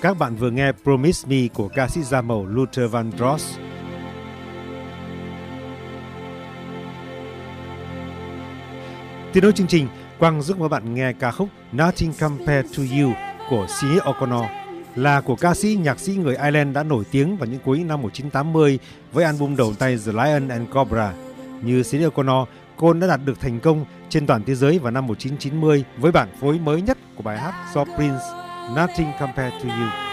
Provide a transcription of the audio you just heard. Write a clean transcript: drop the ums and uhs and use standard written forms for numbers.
Các bạn vừa nghe Promise Me của ca sĩ da màu Luther Vandross. Tiếp nối chương trình, Quang giúp các bạn nghe ca khúc Nothing Compared to You của Sinéad O'Connor, là của ca sĩ nhạc sĩ người Ireland đã nổi tiếng vào những cuối năm 1980 với album đầu tay The Lion and Cobra. Như Sinéad O'Connor, cô đã đạt được thành công trên toàn thế giới vào năm 1990 với bản phối mới nhất của bài hát do Prince, Nothing Compared to You.